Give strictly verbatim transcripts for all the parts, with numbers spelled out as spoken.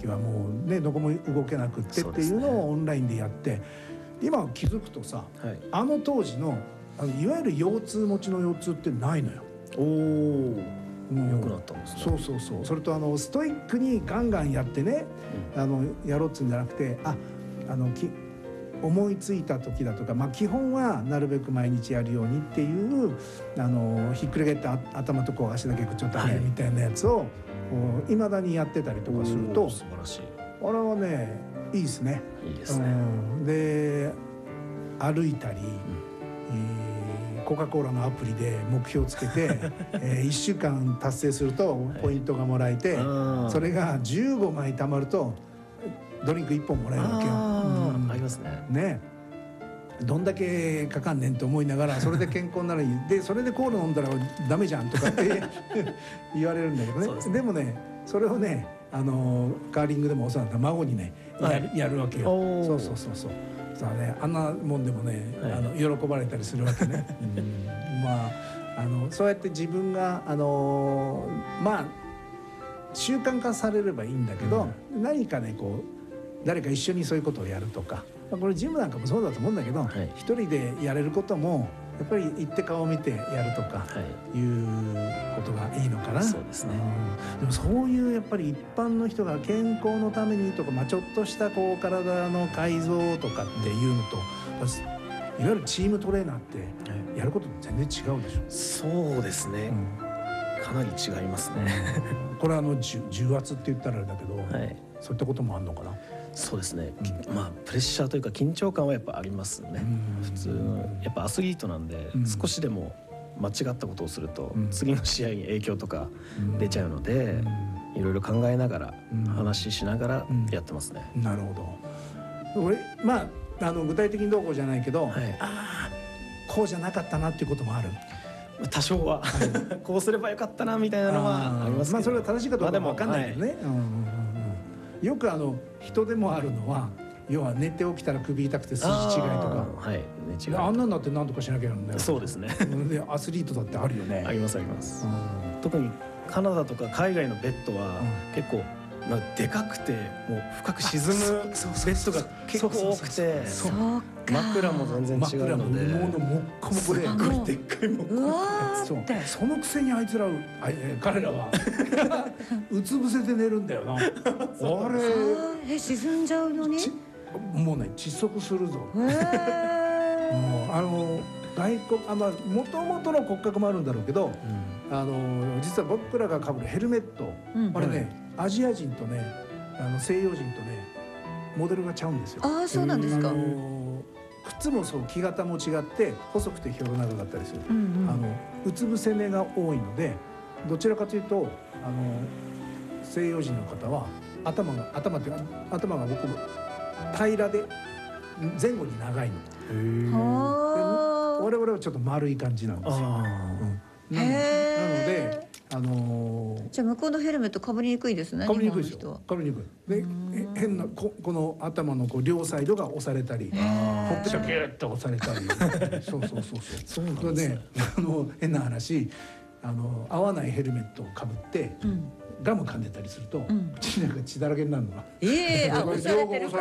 時はもうねどこも動けなくってっていうのをオンラインでやって、今気づくとさ、はい、あの当時のあのいわゆる腰痛持ちの腰痛ってないのよ。 おお、良くなったんですね。 そうそうそう。それとあのストイックにガンガンやってね、うん、あのやろうっつうんじゃなくて、ああのき思いついた時だとか、まあ、基本はなるべく毎日やるようにっていうあのひっくり返って頭とこう足だけちょっと上げるみたいなやつをいま、はい、だにやってたりとかすると、 素晴らしい。 あれはねいいですね。 いいですね。 うん、で歩いたり、うんえー、コカ・コーラのアプリで目標をつけて、えー、いっしゅうかん達成するとポイントがもらえて、はい、それがじゅうごまい貯まるとドリンクいっぽんもらえるわけよ。 あ、うん、ありますね。 ね、どんだけかかんねんと思いながら、それで健康ならいいで、それでコーラ飲んだらダメじゃんとかって言われるんだけどね。 で, ねでもねそれをねあのカーリングでも教わった孫にね や る,、はい、やるわけよ。そうそうそうそう。さあね、あんなもんでもね、はい、あの喜ばれたりするわけね。うんまああのそうやって自分があのまあ習慣化されればいいんだけど、うん、何かねこう誰か一緒にそういうことをやるとか、まあ、これジムなんかもそうだと思うんだけど、はい、一人でやれることもやっぱり行って顔を見てやるとかいうことがいいのかな。 そうですね、 うん、でもそういうやっぱり一般の人が健康のためにとか、まあ、ちょっとしたこう体の改造とかっていうのと、いわゆるチームトレーナーってやること全然違うでしょ。 そうですね、うん、かなり違いますね。 これはあの重圧って言ったらあれだけど、はい、そういったこともあるのかな。 そうですね、うん、まあプレッシャーというか緊張感はやっぱありますね。普通やっぱアスリートなんで、うん、少しでも間違ったことをすると、うん、次の試合に影響とか出ちゃうので、うん、いろいろ考えながら、うん、話しながらやってますね。 うん、なるほど。俺まああの具体的にどうこうじゃないけど、はい、ああこうじゃなかったなっていうこともある。 多少はこうすればよかったなみたいなのはありますけど、 まあそれは正しいかどうかも分かんないけどね。よくあの人でもあるのは、要は寝て起きたら首痛くて筋違いとか、 はい、寝違いあんなんだって何とかしなきゃなんだよ。 そうですね。 でアスリートだってあるよね。 ありますあります、うん、特にカナダとか海外のベッドは結構なんかでかくてもう深く沈むベッドが結構多くて、枕も全然違うので、 枕も羽毛のもっこもこで、 すごいでっかいもっこもこそう、そのくせにあいつらあ彼らはうつ伏せで寝るんだよな。あれえ沈んじゃうのにもうね窒息するぞ。もうあの外国あまあもともとの骨格もあるんだろうけど、うん、あの実は僕らが被るヘルメット、うん、あれね、うん、アジア人とねあの西洋人とねモデルがちゃうんですよ。 ああそうなんですか。あの靴もそう木型も違って細くてひょろ長かったりする、うんうん、あのうつ伏せ寝が多いので、どちらかというとあの西洋人の方は頭が頭って頭が僕平らで前後に長いの。へ我々はちょっと丸い感じなんですよ。うん、な, なので、あのー、 じゃあ向こうのヘルメットかぶりにくいですね。 かぶりにくいですよ。かぶりにくい。で変な こ, この頭のこう両サイドが押されたり、ほっぺたギュッと押されたり、そうそうそうそう。そうなんですね。あの変な話、あの合わないヘルメットをかぶって。うんガム噛んでたりすると、うん、口なんか血だらけになるのが。 ええー、あ、押されてるから。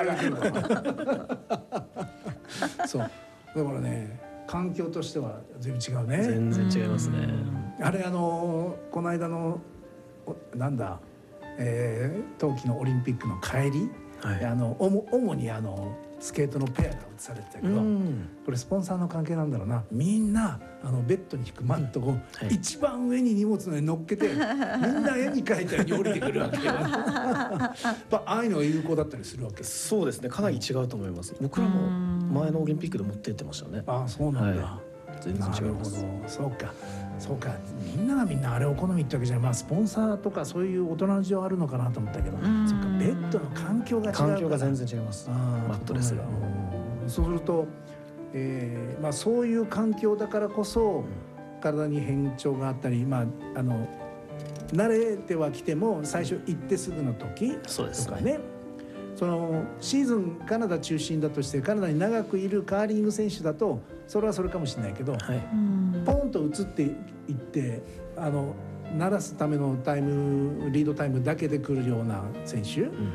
そう。だからね、環境としては全然違うね。 全然違いますね。 あれあのこの間のなんだ、えー、冬季のオリンピックの帰り、はい、あの主にあのスケートのペアが映されてたけど、これスポンサーの関係なんだろうな。みんなあのベッドに引くマットを、うんはい、一番上に荷物の上に乗っけてみんな絵に描いたように降りてくるわけよ。ああいうのが有効だったりするわけ。 そうですね、かなり違うと思います。僕らも前のオリンピックで持ってってましたね。 ああそうなんだ、 はい、全然違います。 なるほど、そうかそうか。みんながみんなあれを好みってわけじゃない、まあ、スポンサーとかそういう大人の事情あるのかなと思ったけど、そっかベッドの環境が違うから。 環境が全然違います。マットレスが。 そうすると、えーまあ、そういう環境だからこそ体に変調があったり、まあ、あの慣れてはきても最初行ってすぐの時とかね、そのシーズンカナダ中心だとしてカナダに長くいるカーリング選手だとそれはそれかもしれないけど、はい、ポンと移っていってあの慣らすためのタイムリードタイムだけで来るような選手、うん